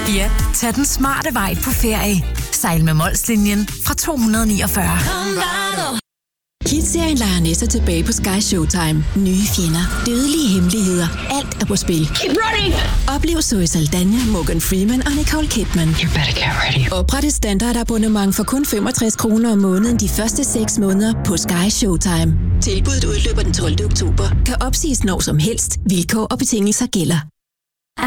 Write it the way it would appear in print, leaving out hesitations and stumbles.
Ja, tag den smarte vej på ferie. Sejl med Molslinjen fra 249. Kids-serien Lioness er tilbage på Sky Showtime. Nye fjender, dødelige hemmeligheder, alt er på spil. Keep running! Oplev Zoe Saldana, Morgan Freeman og Nicole Kidman. You better get ready. Opret et standardabonnement for kun 65 kroner om måneden de første 6 måneder på Sky Showtime. Tilbuddet udløber den 12. oktober. Kan opsiges når som helst. Vilkår og betingelser gælder.